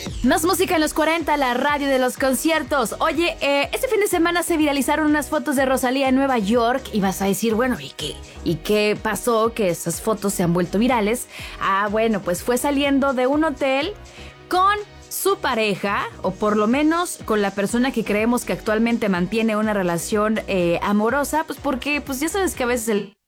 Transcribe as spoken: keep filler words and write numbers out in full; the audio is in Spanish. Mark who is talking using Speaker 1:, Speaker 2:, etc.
Speaker 1: Más música en los cuarenta, la radio de los conciertos. Oye, eh, este fin de semana se viralizaron unas fotos de Rosalía en Nueva York y vas a decir, bueno, ¿y qué? ¿Y qué pasó que esas fotos se han vuelto virales? Ah, bueno, pues fue saliendo de un hotel con su pareja, o por lo menos con la persona que creemos que actualmente mantiene una relación eh, amorosa, pues porque pues ya sabes que a veces el